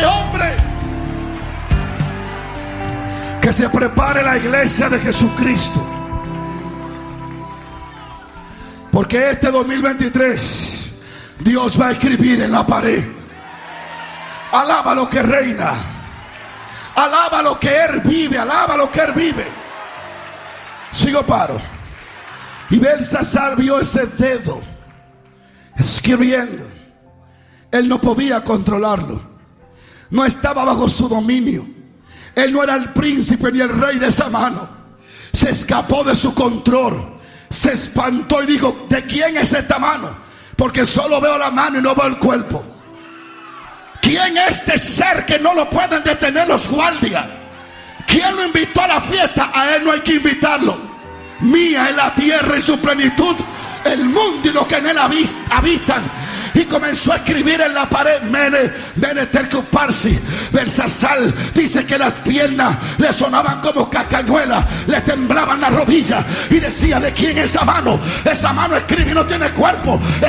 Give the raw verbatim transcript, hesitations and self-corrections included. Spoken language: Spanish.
de hombre. Que se prepare la iglesia de Jesucristo. Porque este dos mil veintitrés Dios va a escribir en la pared: alaba lo que reina, alaba lo que Él vive, alaba lo que Él vive. Sigo paro. Y Belsasar vio ese dedo escribiendo. Él no podía controlarlo. No estaba bajo su dominio. Él no era el príncipe ni el rey de esa mano. Se escapó de su control. Se espantó y dijo: ¿de quién es esta mano? Porque solo veo la mano y no veo el cuerpo. ¿Quién es este ser que no lo pueden detener los guardias? ¿Quién lo invitó a la fiesta? A él no hay que invitarlo. Mía es la tierra y su plenitud, el mundo y los que en él habitan. Y comenzó a escribir en la pared: Mene, Mene, Tekel, Parsi. Belsasar dice que las piernas le sonaban como cacañuelas, le temblaban las rodillas y decía: ¿de quién es esa mano? Esa mano escribe y no tiene cuerpo.